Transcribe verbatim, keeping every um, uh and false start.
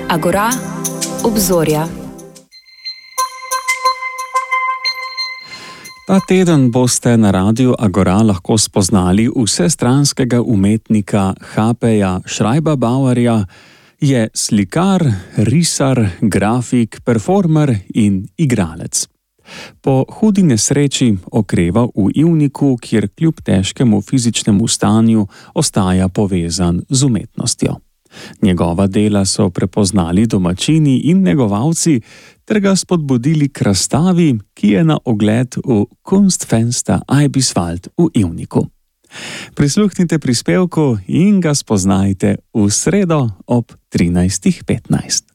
Agora, obzorja. Ta teden boste na Radiu Agora lahko spoznali vsestranskega umetnika Hapeja Schreiber-Bauerja. Je slikar, risar, grafik, performer in igralec. Po hudi nesreči okreva v Ivniku, kjer kljub težkemu fizičnemu stanju ostaja povezan z umetnostjo. Njegova dela so prepoznali domačini in negovalci ter ga spodbudili k razstavi, ki je na ogled v Kunstfenster Eibiswald v Ivniku. Prisluhnite prispevku in ga spoznajte v sredo ob trinajstih petnajst.